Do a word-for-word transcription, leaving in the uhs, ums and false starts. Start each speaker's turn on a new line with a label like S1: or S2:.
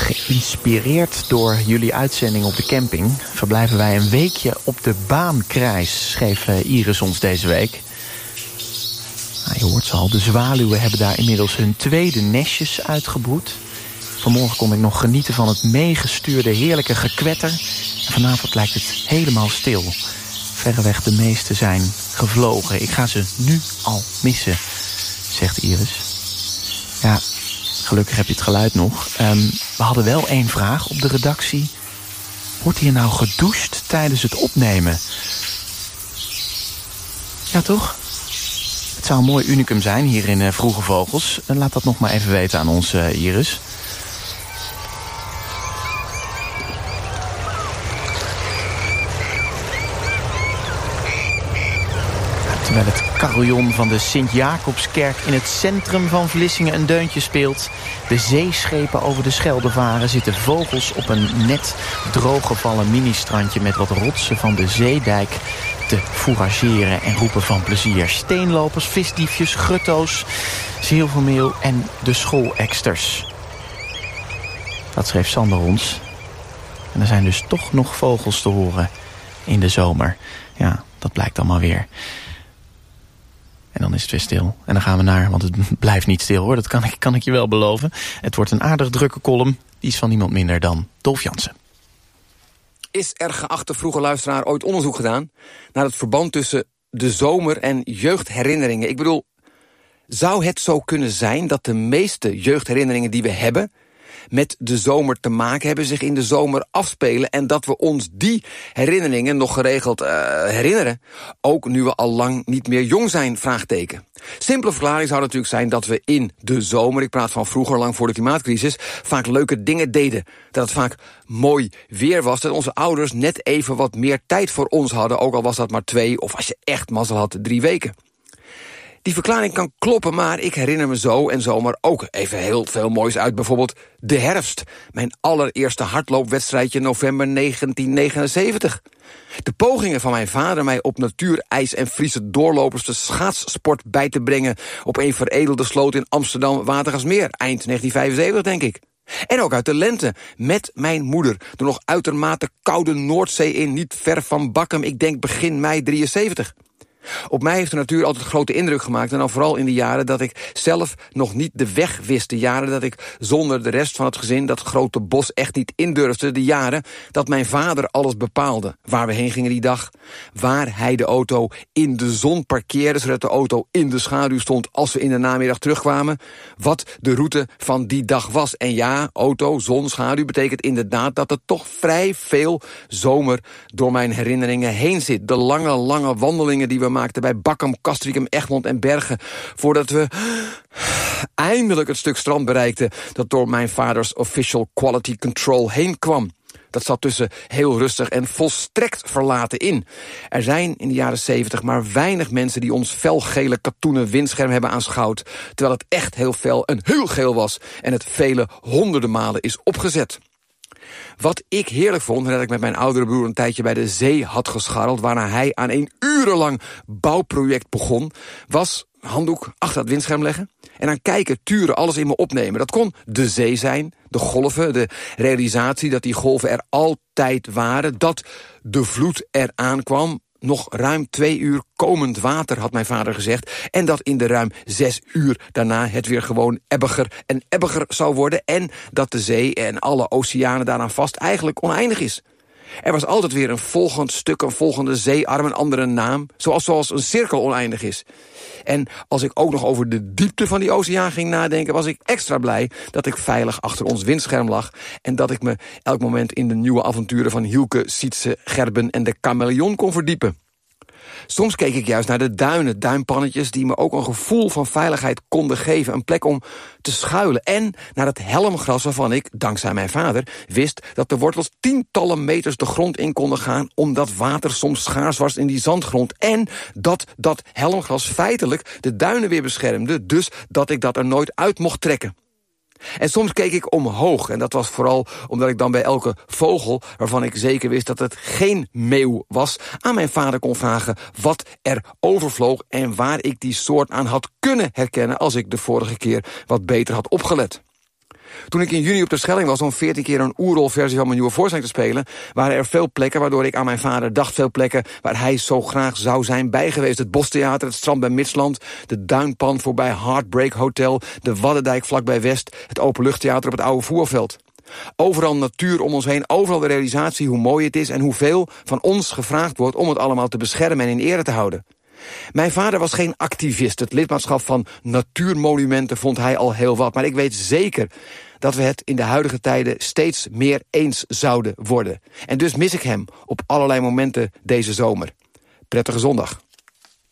S1: Geïnspireerd door jullie uitzending op de camping verblijven wij een weekje op de Baankrijs, schreef Iris ons deze week. Nou, je hoort ze al, de zwaluwen hebben daar inmiddels hun tweede nestjes uitgebroed. Vanmorgen kon ik nog genieten van het meegestuurde heerlijke gekwetter. En vanavond lijkt het helemaal stil. Verreweg de meeste zijn gevlogen. Ik ga ze nu al missen, zegt Iris. Ja, gelukkig heb je het geluid nog. Um, we hadden wel één vraag op de redactie. Wordt hier nou gedoucht tijdens het opnemen? Ja, toch? Het zou een mooi unicum zijn hier in uh, Vroege Vogels. Uh, laat dat nog maar even weten aan ons, uh, Iris. Terwijl het carillon van de Sint-Jacobskerk in het centrum van Vlissingen een deuntje speelt, de zeeschepen over de Schelde varen, zitten vogels op een net drooggevallen ministrandje met wat rotsen van de zeedijk te fourageren en roepen van plezier. Steenlopers, visdiefjes, grutto's, zilvermeel en de schooleksters. Dat schreef Sander ons. En er zijn dus toch nog vogels te horen in de zomer. Ja, dat blijkt allemaal weer. En dan is het weer stil. En dan gaan we naar, want het blijft niet stil hoor. Dat kan ik, kan ik je wel beloven. Het wordt een aardig drukke column. Die is van niemand minder dan Dolf Jansen.
S2: Is er, geachte vroege luisteraar, ooit onderzoek gedaan naar het verband tussen de zomer en jeugdherinneringen? Ik bedoel, zou het zo kunnen zijn dat de meeste jeugdherinneringen die we hebben met de zomer te maken hebben, zich in de zomer afspelen, en dat we ons die herinneringen nog geregeld uh, herinneren, ook nu we al lang niet meer jong zijn, vraagteken. Simpele verklaring zou natuurlijk zijn dat we in de zomer, ik praat van vroeger, lang voor de klimaatcrisis, vaak leuke dingen deden. Dat het vaak mooi weer was, dat onze ouders net even wat meer tijd voor ons hadden, ook al was dat maar twee, of als je echt mazzel had, drie weken. Die verklaring kan kloppen, maar ik herinner me zo en zomaar ook even heel veel moois uit. Bijvoorbeeld de herfst. Mijn allereerste hardloopwedstrijdje november negentien negenenzeventig. De pogingen van mijn vader mij op natuur, ijs en Friese doorlopers de schaatssport bij te brengen op een veredelde sloot in Amsterdam Watergasmeer, eind negentien vijfenzeventig denk ik. En ook uit de lente, met mijn moeder, de nog uitermate koude Noordzee in, niet ver van Bakkum, ik denk begin mei drieënzeventig. Op mij heeft de natuur altijd grote indruk gemaakt, en dan vooral in de jaren dat ik zelf nog niet de weg wist. De jaren dat ik zonder de rest van het gezin dat grote bos echt niet indurfde. De jaren dat mijn vader alles bepaalde. Waar we heen gingen die dag, waar hij de auto in de zon parkeerde, zodat de auto in de schaduw stond als we in de namiddag terugkwamen. Wat de route van die dag was. En ja, auto, zon, schaduw betekent inderdaad dat er toch vrij veel zomer door mijn herinneringen heen zit. De lange, lange wandelingen die we maakten bij Bakkum, Castricum, Egmond en Bergen, voordat we eindelijk het stuk strand bereikten dat door mijn vaders official quality control heen kwam. Dat zat tussen heel rustig en volstrekt verlaten in. Er zijn in de jaren zeventig maar weinig mensen die ons felgele katoenen windscherm hebben aanschouwd, terwijl het echt heel fel en heel geel was en het vele honderden malen is opgezet. Wat ik heerlijk vond, nadat ik met mijn oudere broer een tijdje bij de zee had gescharreld, waarna hij aan een urenlang bouwproject begon, was handdoek achter het windscherm leggen en dan kijken, turen, alles in me opnemen. Dat kon de zee zijn, de golven, de realisatie dat die golven er altijd waren, dat de vloed eraan kwam. Nog ruim twee uur komend water, had mijn vader gezegd, en dat in de ruim zes uur daarna het weer gewoon ebbiger en ebbiger zou worden, en dat de zee en alle oceanen daaraan vast eigenlijk oneindig is. Er was altijd weer een volgend stuk, een volgende zeearm, een andere naam, zoals, zoals een cirkel oneindig is. En als ik ook nog over de diepte van die oceaan ging nadenken, was ik extra blij dat ik veilig achter ons windscherm lag en dat ik me elk moment in de nieuwe avonturen van Hielke, Sietse, Gerben en de chameleon kon verdiepen. Soms keek ik juist naar de duinen, duinpannetjes die me ook een gevoel van veiligheid konden geven, een plek om te schuilen, en naar het helmgras waarvan ik, dankzij mijn vader, wist dat de wortels tientallen meters de grond in konden gaan, omdat water soms schaars was in die zandgrond, en dat dat helmgras feitelijk de duinen weer beschermde, dus dat ik dat er nooit uit mocht trekken. En soms keek ik omhoog, en dat was vooral omdat ik dan bij elke vogel, waarvan ik zeker wist dat het geen meeuw was, aan mijn vader kon vragen wat er overvloog en waar ik die soort aan had kunnen herkennen als ik de vorige keer wat beter had opgelet. Toen ik in juni op de Schelling was om veertien keer een oerrol-versie van mijn nieuwe voorstelling te spelen, waren er veel plekken waardoor ik aan mijn vader dacht. Veel plekken waar hij zo graag zou zijn bij geweest. Het Bostheater, het strand bij Midsland, de Duinpan voorbij Heartbreak Hotel, de Waddendijk vlakbij West, het Openluchttheater op het oude voerveld. Overal natuur om ons heen, overal de realisatie hoe mooi het is en hoeveel van ons gevraagd wordt om het allemaal te beschermen en in ere te houden. Mijn vader was geen activist. Het lidmaatschap van natuurmonumenten vond hij al heel wat. Maar ik weet zeker dat we het in de huidige tijden steeds meer eens zouden worden. En dus mis ik hem op allerlei momenten deze zomer. Prettige zondag.